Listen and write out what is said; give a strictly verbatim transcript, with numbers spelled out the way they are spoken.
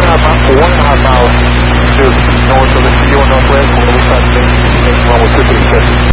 half, mi- one and a half miles to north of the C O northwest, where we start to make, make one with two three six.